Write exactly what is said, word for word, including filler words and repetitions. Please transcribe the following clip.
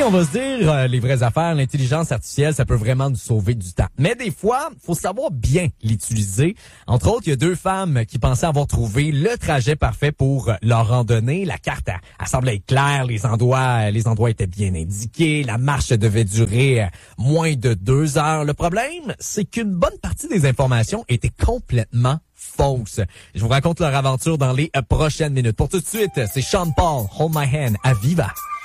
on va se dire euh, les vraies affaires, l'intelligence artificielle, ça peut vraiment nous sauver du temps. Mais des fois, faut savoir bien l'utiliser. Entre autres, il y a deux femmes qui pensaient avoir trouvé le trajet parfait pour leur randonnée. La carte, elle, elle semblait être claire, les endroits, les endroits étaient bien indiqués, la marche devait durer euh, moins de deux heures. Le problème, c'est qu'une bonne partie des informations était complètement fausse. Je vous raconte leur aventure dans les euh, prochaines minutes. Pour tout de suite, c'est Sean Paul, Hold My Hand, à Viva.